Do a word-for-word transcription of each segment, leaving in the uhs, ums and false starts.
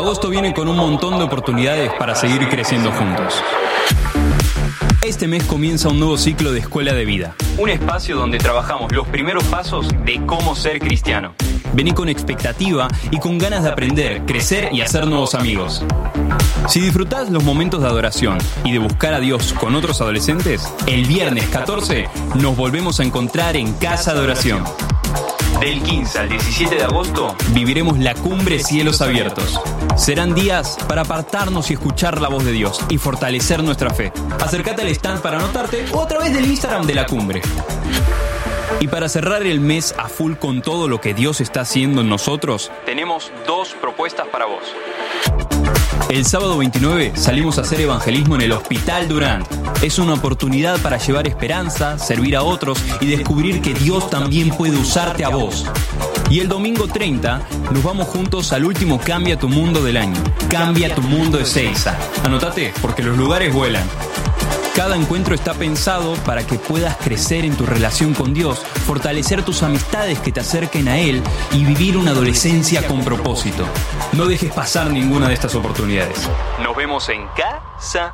Agosto viene con un montón de oportunidades para seguir creciendo juntos. Este mes comienza un nuevo ciclo de Escuela de Vida. Un espacio donde trabajamos los primeros pasos de cómo ser cristiano. Vení con expectativa y con ganas de aprender, crecer y hacer nuevos amigos. Si disfrutás los momentos de adoración y de buscar a Dios con otros adolescentes, el viernes catorce nos volvemos a encontrar en Casa de Oración. Del quince al diecisiete de agosto viviremos la cumbre Cielos Abiertos. Serán días para apartarnos y escuchar la voz de Dios y fortalecer nuestra fe. Acércate al stand para anotarte o a través del Instagram de la cumbre. Y para cerrar el mes a full con todo lo que Dios está haciendo en nosotros, tenemos dos propuestas para vos. El sábado veintinueve salimos a hacer evangelismo en el Hospital Durant. Es una oportunidad para llevar esperanza, servir a otros y descubrir que Dios también puede usarte a vos. Y el domingo treinta nos vamos juntos al último Cambia tu Mundo del año. Cambia tu Mundo de Seiza. Anótate porque los lugares vuelan. Cada encuentro está pensado para que puedas crecer en tu relación con Dios, fortalecer tus amistades que te acerquen a Él y vivir una adolescencia con propósito. No dejes pasar ninguna de estas oportunidades. Nos vemos en casa.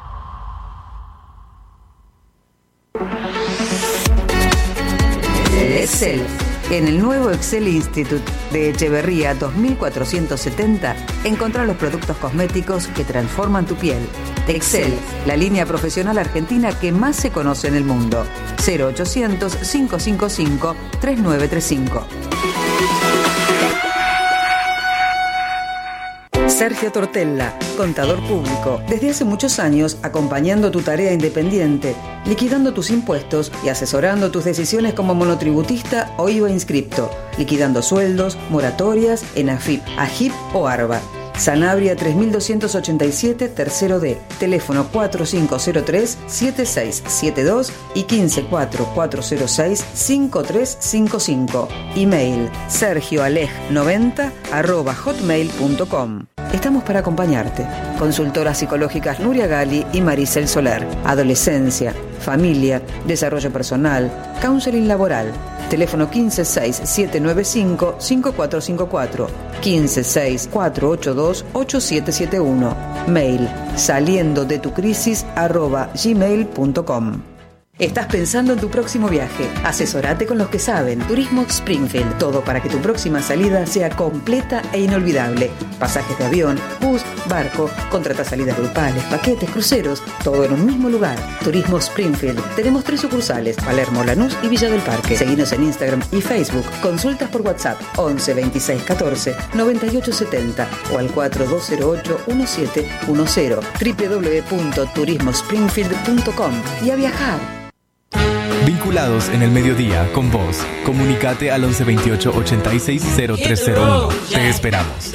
Excel. En el nuevo Excel Institute de Echeverría dos mil cuatrocientos setenta, encontrá los productos cosméticos que transforman tu piel. Excel, la línea profesional argentina que más se conoce en el mundo. cero ochocientos, cinco cinco cinco, tres nueve tres cinco. Sergio Tortella, contador público, desde hace muchos años acompañando tu tarea independiente, liquidando tus impuestos y asesorando tus decisiones como monotributista o I V A inscripto, liquidando sueldos, moratorias en AFIP, AGIP o ARBA. Sanabria tres mil doscientos ochenta y siete, tercero D, teléfono cuatro cinco cero tres, siete seis siete dos y quince cuatro cuatro cero seis, cinco tres cinco cinco. Email sergioalej noventa arroba hotmail punto com. Estamos para acompañarte. Consultoras psicológicas Nuria Gali y Maricel Soler. Adolescencia, familia, desarrollo personal, counseling laboral. Teléfono quince seis siete nueve cinco, cinco cuatro cinco cuatro, quince seis cuatro ocho dos, ocho siete siete uno. Mail saliendo de tu crisis arroba gmail punto com. ¿Estás pensando en tu próximo viaje? Asesorate con los que saben. Turismo Springfield. Todo para que tu próxima salida sea completa e inolvidable. Pasajes de avión, bus, barco, contrata salidas grupales, paquetes, cruceros, todo en un mismo lugar. Turismo Springfield. Tenemos tres sucursales, Palermo, Lanús y Villa del Parque. Seguinos en Instagram y Facebook. Consultas por WhatsApp once veintiséis catorce noventa y ocho setenta o al cuatro dos cero ocho uno siete uno cero. doble u doble u doble u punto turismo springfield punto com. Y a viajar. Vinculados en el mediodía con vos. Comunicate al once veintiocho ochenta y seis cero tres cero uno. Te esperamos.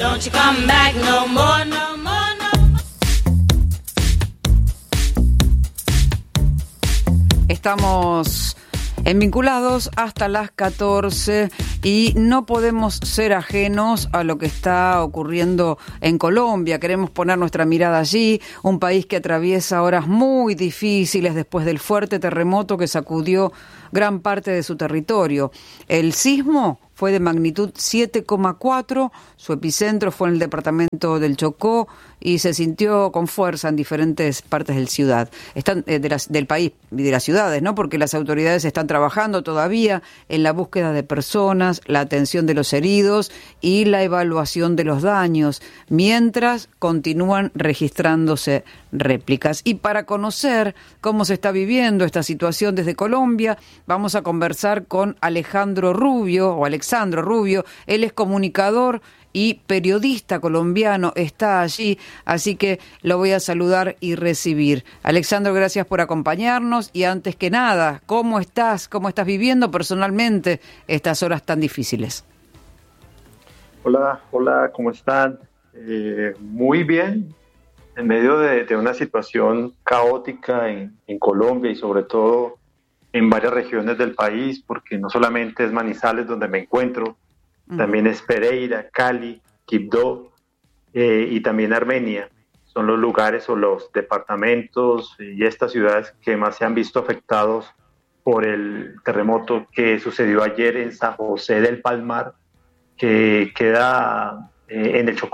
Estamos en Vinculados hasta las catorce y no podemos ser ajenos a lo que está ocurriendo en Colombia. Queremos poner nuestra mirada allí, un país que atraviesa horas muy difíciles después del fuerte terremoto que sacudió gran parte de su territorio. El sismo fue de magnitud siete coma cuatro, su epicentro fue en el departamento del Chocó y se sintió con fuerza en diferentes partes del ciudad, están, eh, de las, del país y de las ciudades, ¿no? Porque las autoridades están trabajando todavía en la búsqueda de personas, la atención de los heridos y la evaluación de los daños, mientras continúan registrándose réplicas. Y para conocer cómo se está viviendo esta situación desde Colombia, vamos a conversar con Alejandro Rubio, o Alexandro Rubio. Él es comunicador y periodista colombiano, está allí, así que lo voy a saludar y recibir. Alexandro, gracias por acompañarnos y antes que nada, ¿cómo estás? ¿Cómo estás viviendo personalmente estas horas tan difíciles? Hola, hola, ¿cómo están? Eh, muy bien, en medio de, de una situación caótica en, en Colombia y sobre todo en varias regiones del país, porque no solamente es Manizales donde me encuentro, uh-huh. también es Pereira, Cali, Quibdó eh, y también Armenia. Son los lugares o los departamentos y estas ciudades que más se han visto afectados por el terremoto que sucedió ayer en San José del Palmar, que queda eh, en el Chocó,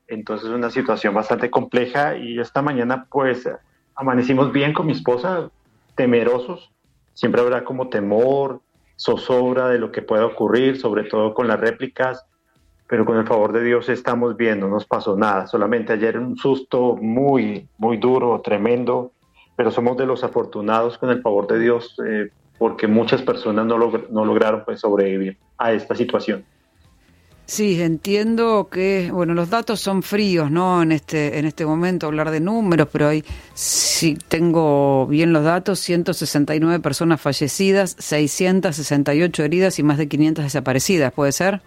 entonces es una situación bastante compleja y esta mañana pues amanecimos bien con mi esposa, temerosos, siempre habrá como temor, zozobra de lo que pueda ocurrir, sobre todo con las réplicas, pero con el favor de Dios estamos bien, no nos pasó nada, solamente ayer un susto muy, muy duro, tremendo, pero somos de los afortunados con el favor de Dios, eh, porque muchas personas no, log- no lograron pues sobrevivir a esta situación. Sí, entiendo que, bueno, los datos son fríos, ¿no? En este en este momento hablar de números, pero hay, si tengo bien los datos, ciento sesenta y nueve personas fallecidas, seiscientas sesenta y ocho heridas y más de quinientas desaparecidas, ¿puede ser?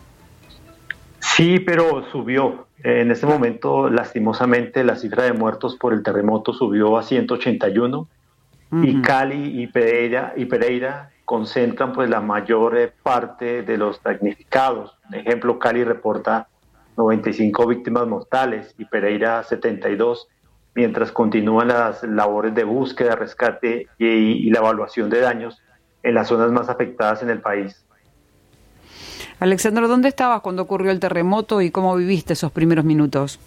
Sí, pero subió. En este momento, lastimosamente, la cifra de muertos por el terremoto subió a ciento ochenta y uno. Uh-huh. Y Cali y Pereira, y Pereira concentran pues la mayor eh, parte de los damnificados. Por ejemplo, Cali reporta noventa y cinco víctimas mortales y Pereira setenta y dos, mientras continúan las labores de búsqueda, rescate y, y la evaluación de daños en las zonas más afectadas en el país. Alexandro, ¿dónde estabas cuando ocurrió el terremoto y cómo viviste esos primeros minutos?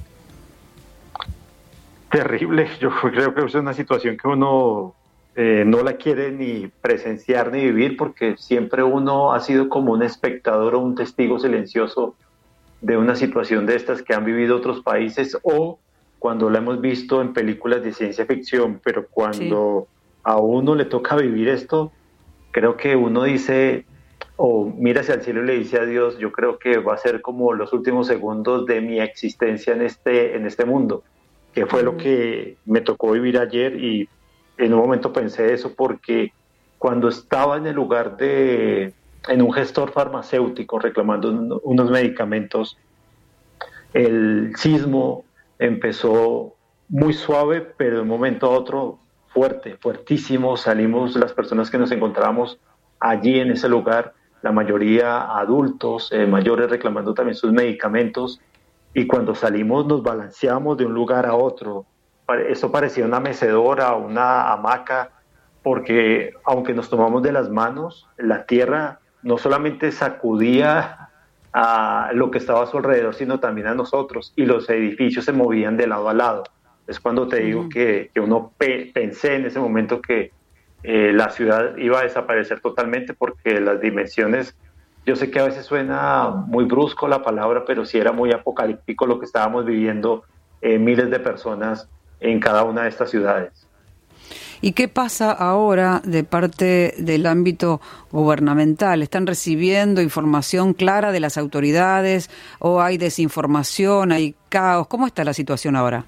Terrible, yo creo que es una situación que uno eh, no la quiere ni presenciar ni vivir, porque siempre uno ha sido como un espectador o un testigo silencioso de una situación de estas que han vivido otros países, o cuando la hemos visto en películas de ciencia ficción, pero cuando sí. a uno le toca vivir esto, creo que uno dice, o mira hacia el cielo y le dice a Dios, yo creo que va a ser como los últimos segundos de mi existencia en este, en este mundo, que fue uh-huh. lo que me tocó vivir ayer, y en un momento pensé eso porque cuando estaba en el lugar de, en un gestor farmacéutico reclamando unos medicamentos, el sismo empezó muy suave, pero de un momento a otro fuerte, fuertísimo. Salimos las personas que nos encontrábamos allí en ese lugar, la mayoría adultos, eh, mayores, reclamando también sus medicamentos, y cuando salimos nos balanceamos de un lugar a otro. Eso parecía una mecedora, una hamaca, porque aunque nos tomamos de las manos, la tierra no solamente sacudía a lo que estaba a su alrededor, sino también a nosotros, y los edificios se movían de lado a lado. Es cuando te digo uh-huh. que, que uno pe- pensé en ese momento que eh, la ciudad iba a desaparecer totalmente, porque las dimensiones, yo sé que a veces suena muy brusco la palabra, pero sí era muy apocalíptico lo que estábamos viviendo, eh, miles de personas en cada una de estas ciudades. ¿Y qué pasa ahora de parte del ámbito gubernamental? ¿Están recibiendo información clara de las autoridades o hay desinformación, hay caos? ¿Cómo está la situación ahora?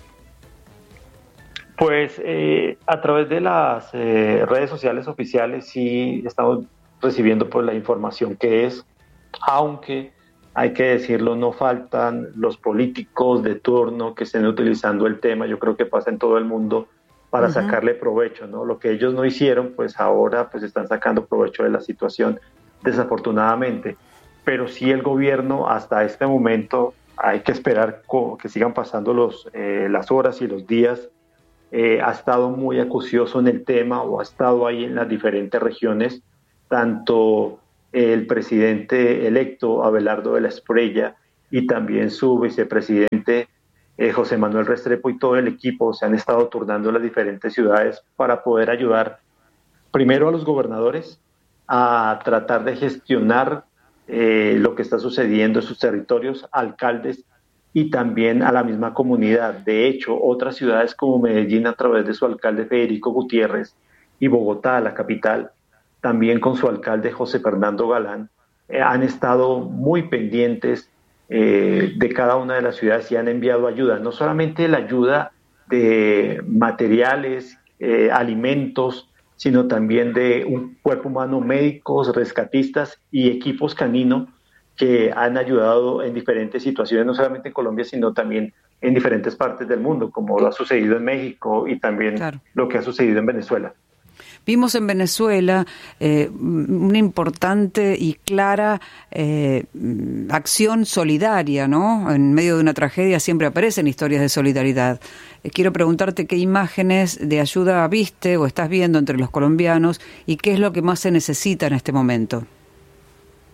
Pues eh, a través de las eh, redes sociales oficiales sí estamos recibiendo pues la información que es, aunque hay que decirlo, no faltan los políticos de turno que estén utilizando el tema. Yo creo que pasa en todo el mundo para uh-huh. sacarle provecho, ¿no? Lo que ellos no hicieron, pues ahora pues están sacando provecho de la situación, desafortunadamente. Pero sí el gobierno hasta este momento, hay que esperar que sigan pasando los, eh, las horas y los días, eh, ha estado muy acucioso en el tema, o ha estado ahí en las diferentes regiones, tanto el presidente electo Abelardo de la Espriella y también su vicepresidente eh, José Manuel Restrepo, y todo el equipo se han estado turnando en las diferentes ciudades para poder ayudar primero a los gobernadores a tratar de gestionar eh, lo que está sucediendo en sus territorios, alcaldes, y también a la misma comunidad. De hecho, otras ciudades como Medellín, a través de su alcalde Federico Gutiérrez, y Bogotá, la capital, también con su alcalde José Fernando Galán, eh, han estado muy pendientes eh, de cada una de las ciudades y han enviado ayuda, no solamente la ayuda de materiales, eh, alimentos, sino también de un cuerpo humano, médicos, rescatistas y equipos caninos que han ayudado en diferentes situaciones, no solamente en Colombia, sino también en diferentes partes del mundo, como lo ha sucedido en México y también claro. lo que ha sucedido en Venezuela. Vimos en Venezuela eh, una importante y clara eh, acción solidaria, ¿no? En medio de una tragedia siempre aparecen historias de solidaridad. Eh, quiero preguntarte qué imágenes de ayuda viste o estás viendo entre los colombianos y qué es lo que más se necesita en este momento.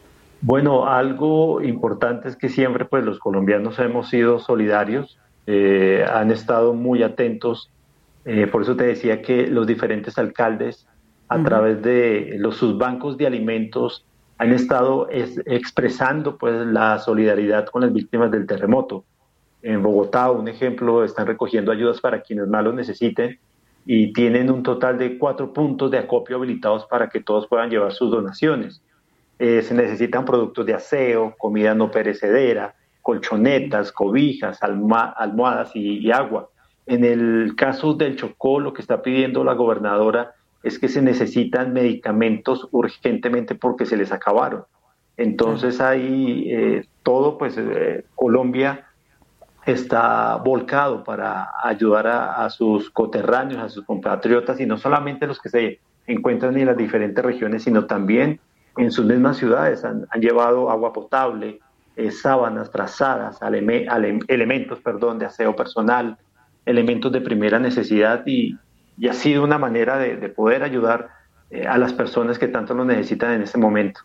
Bueno, algo importante es que siempre pues los colombianos hemos sido solidarios, eh, han estado muy atentos, eh, por eso te decía que los diferentes alcaldes a uh-huh. través de los sus bancos de alimentos han estado es, expresando pues la solidaridad con las víctimas del terremoto. En Bogotá, un ejemplo, están recogiendo ayudas para quienes más lo necesiten y tienen un total de cuatro puntos de acopio habilitados para que todos puedan llevar sus donaciones. Eh, se necesitan productos de aseo, comida no perecedera, colchonetas, cobijas, alma, almohadas y, y agua. En el caso del Chocó, lo que está pidiendo la gobernadora es que se necesitan medicamentos urgentemente porque se les acabaron. Entonces ahí eh, todo, pues eh, Colombia está volcado para ayudar a, a sus coterráneos, a sus compatriotas, y no solamente los que se encuentran en las diferentes regiones, sino también en sus mismas ciudades. Han, han llevado agua potable, eh, sábanas, frazadas, aleme, ale, elementos perdón, de aseo personal, elementos de primera necesidad, y, y ha sido una manera de, de poder ayudar eh, a las personas que tanto lo necesitan en este momento.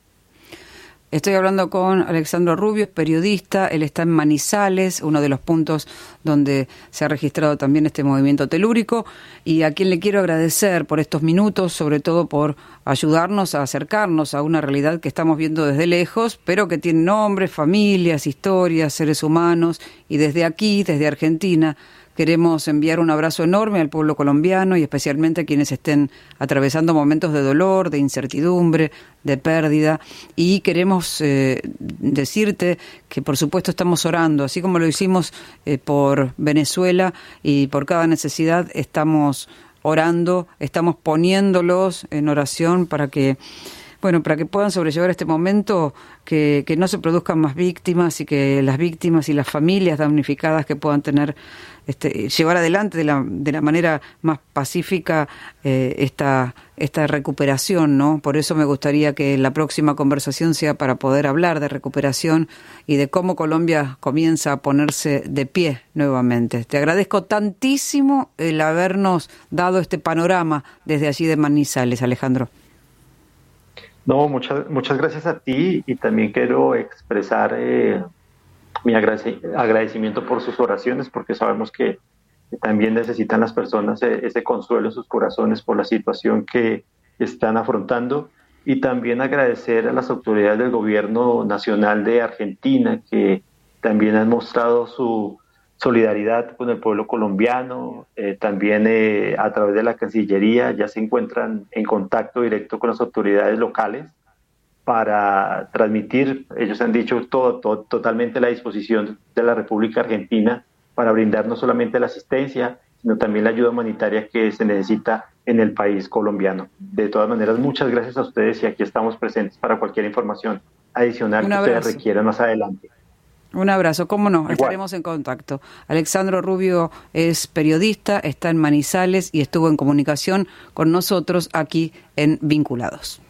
Estoy hablando con Alexandro Rubio, es periodista, él está en Manizales, uno de los puntos donde se ha registrado también este movimiento telúrico, y a quien le quiero agradecer por estos minutos, sobre todo por ayudarnos a acercarnos a una realidad que estamos viendo desde lejos, pero que tiene nombres, familias, historias, seres humanos, y desde aquí, desde Argentina, queremos enviar un abrazo enorme al pueblo colombiano y especialmente a quienes estén atravesando momentos de dolor, de incertidumbre, de pérdida. Y queremos eh, decirte que por supuesto estamos orando, así como lo hicimos eh, por Venezuela y por cada necesidad, estamos orando, estamos poniéndolos en oración para que Bueno, para que puedan sobrellevar este momento, que, que no se produzcan más víctimas y que las víctimas y las familias damnificadas que puedan tener, este, llevar adelante de la, de la manera más pacífica eh, esta, esta recuperación, ¿no? Por eso me gustaría que la próxima conversación sea para poder hablar de recuperación y de cómo Colombia comienza a ponerse de pie nuevamente. Te agradezco tantísimo el habernos dado este panorama desde allí de Manizales, Alejandro. No, muchas, muchas gracias a ti, y también quiero expresar eh, mi agradec- agradecimiento por sus oraciones, porque sabemos que, que también necesitan las personas eh, ese consuelo en sus corazones por la situación que están afrontando, y también agradecer a las autoridades del gobierno nacional de Argentina, que también han mostrado su solidaridad con el pueblo colombiano. Eh, también eh, a través de la Cancillería ya se encuentran en contacto directo con las autoridades locales para transmitir, ellos han dicho todo, todo totalmente a la disposición de la República Argentina para brindar no solamente la asistencia, sino también la ayuda humanitaria que se necesita en el país colombiano. De todas maneras, muchas gracias a ustedes, y aquí estamos presentes para cualquier información adicional que ustedes requieran más adelante. Un abrazo, cómo no, Igual. Estaremos en contacto. Alexandro Rubio es periodista, está en Manizales y estuvo en comunicación con nosotros aquí en Vinculados.